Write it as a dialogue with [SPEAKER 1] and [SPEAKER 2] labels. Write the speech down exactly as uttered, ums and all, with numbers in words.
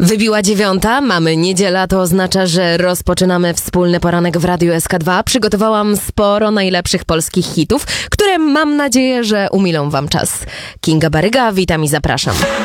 [SPEAKER 1] Wybiła dziewiąta, mamy niedziela, to oznacza, że rozpoczynamy wspólny poranek w Radiu S K dwa. Przygotowałam sporo najlepszych polskich hitów, które mam nadzieję, że umilą wam czas. Kinga Baryga, witam i zapraszam.